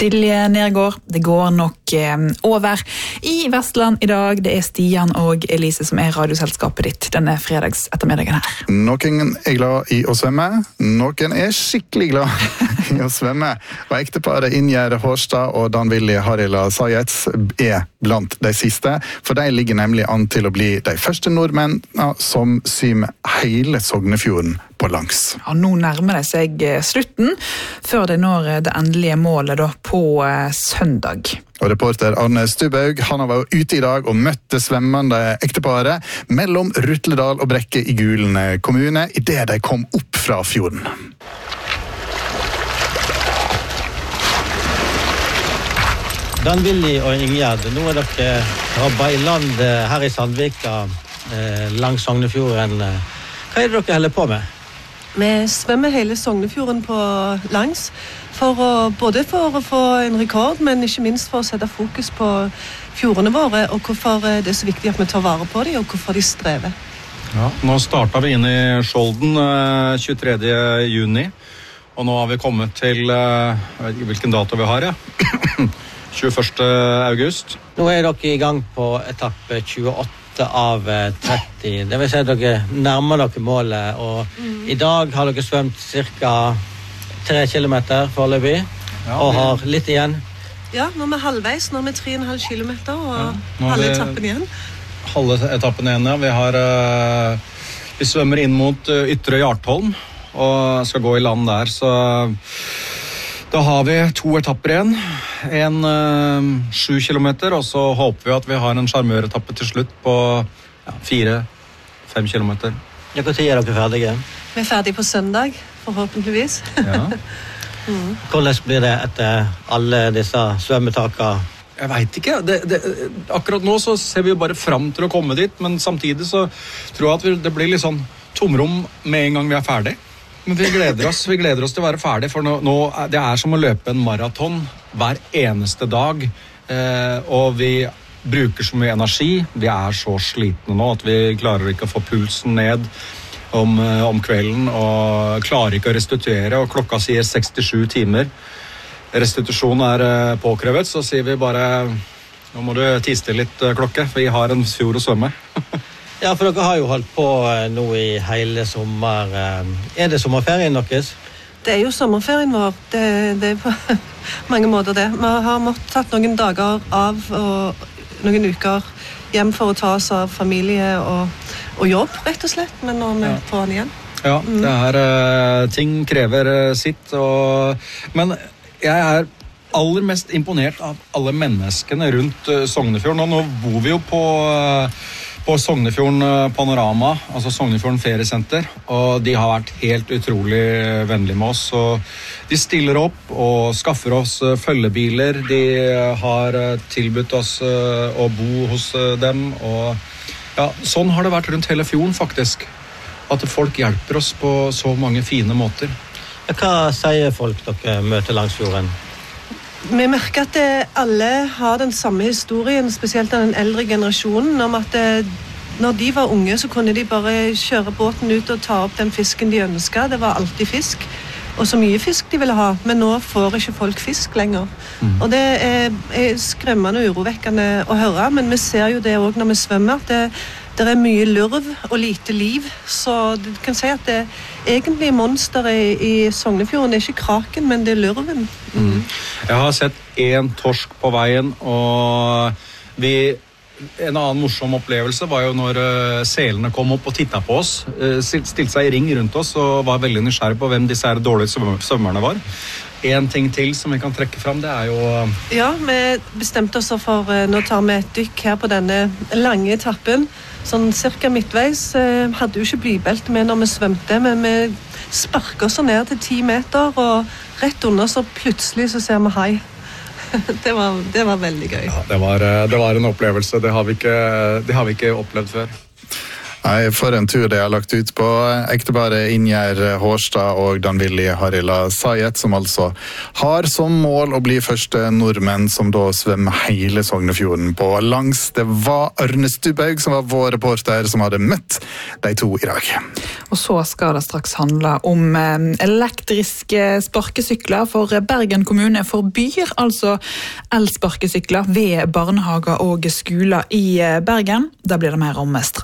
Silje Nergård, det går nok over i Vestland i dag. Det Stian og Elise som radioselskapet ditt denne fredags ettermiddagen her. Noen glad i å svømme, noen skikkelig glad i å svømme. Og ekteparet Ingjerd Hårstad og Dan-Willy Harila Sayets blant de siste, for de ligger nemlig an til å bli de første nordmenn som svømmer hele Sognefjorden på langs. Ja, nå nærmer det seg slutten, før det når det endelige målet da på søndag. Og reporter Arne Stubhaug, han var ute i dag og møtte svømmende ekteparet mellom Rutledal og Brekke i Gulen kommune, i det de kom opp fra fjorden. Dan-Willy og Ingjerd, nå dere rabba i land her i Sandvika langs Sognefjorden. Hva det dere holder på med? Vi svømmer hele Sognefjorden på langs, både for å få en rekord, men ikke minst for å sette fokus på fjordene våre, og hvorfor det så viktig at vi tar vare på dem, og hvorfor de strever. Ja, nå startet vi inn i Skjolden 23. juni, og nå har vi kommet til, jeg vet ikke hvilken dato vi har, 21. august. Nå dere i gang på etappe 28 av 30. Det vil si at dere nærmer dere målet, og i dag har dere svømt cirka 3 kilometer foreløpig, og har litt igjen. Ja, nå er vi halvveis, nå er vi 3,5 kilometer, og halve etappen igjen. Halve etappen igjen, ja. Vi svømmer inn mot Ytre Hjartholm, og skal gå i land der, så da har vi 2 etapper igjen. En 7 kilometer, og så håper vi at vi har en charmøretappe til slutt på 4-5 kilometer. Ja, hvor tid dere ferdige? Vi ferdige på søndag, forhåpentligvis. Ja. Hvordan blir det etter alle disse svømmetakene? Jeg vet ikke. Akkurat nå så ser vi jo bare frem til å komme dit, men samtidig så tror jeg at det blir litt sånn tomrom med en gang vi er ferdig. Men vi gleder oss til å være ferdig, for nå det som å løpe en maraton hver eneste dag, og vi bruker så mye energi. Vi er så slitne nå at vi klarer ikke å få pulsen ned om kvelden, og klarer ikke å restituere, og klokka sier 67 timer. Restitusjon påkrevet, så sier vi bare, nå må du tiste litt klokke, for vi har en fjord å svømme. Ja, for dere har jo holdt på nå i hele sommer. Det sommerferien deres? Det jo sommerferien vår. Det på mange måter det. Vi har måttet tatt noen dager av og noen uker hjem for å ta oss av familie og jobb, rett og slett. Men nå er vi på den igjen. Ja, ting krever sitt. Men jeg aller mest imponert av alle menneskene rundt Sognefjorden. Og nå bor vi jo på Sognefjorden Panorama, altså Sognefjorden Feriesenter, og de har vært helt utrolig vennlige med oss, og de stiller opp og skaffer oss følgebiler. De har tilbudt oss å bo hos dem, og sånn har det vært rundt hele fjorden faktisk, at folk hjelper oss på så mange fine måter. Hva sier folk dere møter langs fjorden? Vi merker at alle har den samme historien, spesielt av den eldre generasjonen, om at når de var unge så kunne de bare kjøre båten ut og ta opp den fisken de ønsket. Det var alltid fisk, og så mye fisk de ville ha, men nå får ikke folk fisk lenger. Og det skremmende og urovekkende å høre, men vi ser jo det også når vi svømmer, at det mye lurv og lite liv, så du kan si at det egentlige monsteret i Sognefjorden ikke kraken, men det lurven. Jeg har sett en torsk på veien, og en annen morsom opplevelse var jo når selene kom opp og tittet på oss, stilte seg i ring rundt oss og var veldig nysgjerrig på hvem disse her dårlige svømmerne var. En ting til som vi kan trekke frem, det jo... Ja, vi bestemte oss for, nå tar vi et dykk her på denne lange etappen, sånn cirka midtveis. Hadde jo ikke blybelte med når vi svømte, men vi sparket oss ned til 10 meter, og rett under så plutselig så ser vi hai. Det var veldig gøy. Ja, det var en opplevelse, det har vi ikke opplevd før. Nei, for en tur det har lagt ut på ekteparet Ingjerd Hårstad og Dan-Willy Harila Sayed, som altså har som mål å bli første nordmenn som da svømmer hele Sognefjorden på langs. Det var Ørne Stubhaug som var vår reporter som hadde møtt de to i dag. Og så skal det straks handle om elektriske sparkesykler, for Bergen kommune forbyr altså elsparkesykler ved barnehager og skoler i Bergen. Da blir det mer om straks.